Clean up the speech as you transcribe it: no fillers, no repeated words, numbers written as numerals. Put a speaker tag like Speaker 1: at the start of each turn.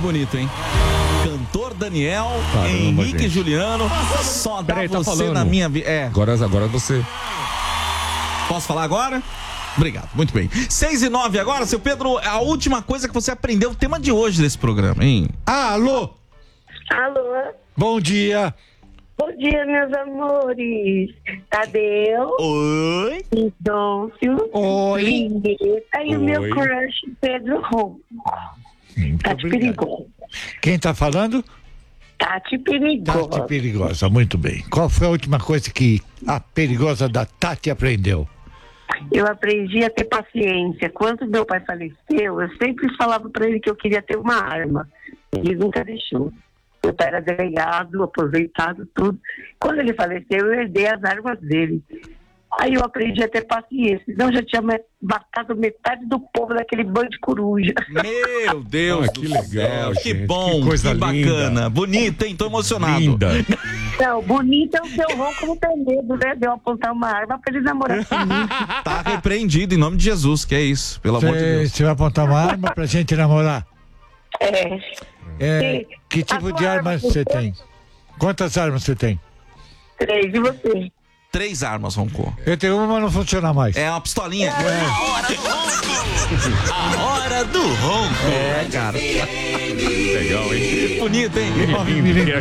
Speaker 1: bonito, hein? Cantor Daniel,
Speaker 2: Caramba,
Speaker 1: Henrique
Speaker 2: gente.
Speaker 1: Juliano, só dá
Speaker 2: Peraí, tá
Speaker 1: você
Speaker 2: falando.
Speaker 1: na minha vida. É.
Speaker 2: Agora você.
Speaker 1: Posso falar agora? Obrigado, muito bem. 6:09 agora, seu Pedro, a última coisa que você aprendeu, o tema de hoje desse programa, hein?
Speaker 2: Alô,
Speaker 3: Alô?
Speaker 2: bom dia.
Speaker 3: Bom dia, meus amores. Tadeu,
Speaker 1: Oi.
Speaker 3: Dôncio,
Speaker 2: Oi.
Speaker 3: Vinheta e o meu
Speaker 2: Oi.
Speaker 3: crush, Pedro Ron.
Speaker 2: Muito
Speaker 3: Tati
Speaker 2: obrigado.
Speaker 3: Perigosa.
Speaker 2: Quem tá falando?
Speaker 3: Tati Perigosa.
Speaker 2: Tati Perigosa, muito bem. Qual foi a última coisa que a Perigosa da Tati aprendeu?
Speaker 3: Eu aprendi a ter paciência. Quando meu pai faleceu, eu sempre falava para ele que eu queria ter uma arma. Ele nunca deixou. Meu pai era delegado, aposentado, tudo. Quando ele faleceu, eu herdei as armas dele. Aí eu aprendi a ter paciência. Senão eu já tinha matado metade do povo daquele bando de coruja.
Speaker 1: Meu Deus
Speaker 2: que
Speaker 1: do
Speaker 2: legal,
Speaker 1: céu, que
Speaker 2: gente,
Speaker 1: bom,
Speaker 2: que coisa
Speaker 1: bacana,
Speaker 2: linda.
Speaker 1: bonita, hein? Tô emocionado.
Speaker 2: Linda.
Speaker 3: Não, bonito é o seu Ron como tem medo, né? De eu apontar uma arma pra ele namorar comigo.
Speaker 1: Tá repreendido em nome de Jesus, que é isso, pelo amor de Deus.
Speaker 2: Você vai apontar uma arma pra gente namorar?
Speaker 3: É.
Speaker 2: Que
Speaker 3: A
Speaker 2: tipo
Speaker 3: sua
Speaker 2: de arma
Speaker 3: arma
Speaker 2: você
Speaker 3: você-
Speaker 2: tem? Quantas armas você tem?
Speaker 3: 3, e você?
Speaker 1: 3 armas, Ronco.
Speaker 2: Eu tenho uma, mas não funciona mais.
Speaker 1: É uma pistolinha. A hora do ronco. É, cara.
Speaker 2: Legal, hein?
Speaker 1: Bonito, hein?
Speaker 2: Me lembrei